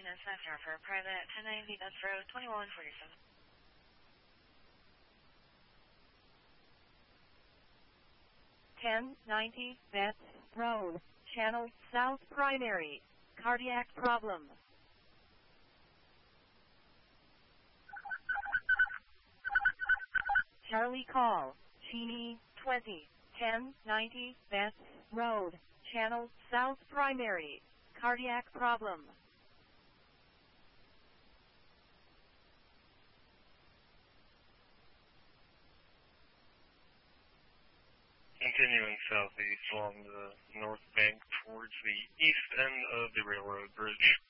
maintenance after for private 1090 Dutch Road 2147. Dutch Road, Channel South Primary, cardiac problem. Charlie call, Cheney 20, 1090 Dutch Road, Channel South Primary, cardiac problem. Continuing southeast along the north bank towards the east end of the railroad bridge.